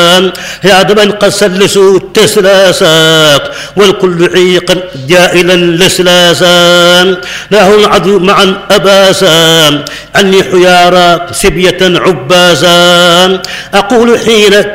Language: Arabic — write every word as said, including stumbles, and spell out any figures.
يا من قد سلسوا التسلاسات والكل عيقا جائلا لسلاسا له العدو معا أباسا عني حيارى سبية عباسا أقول حين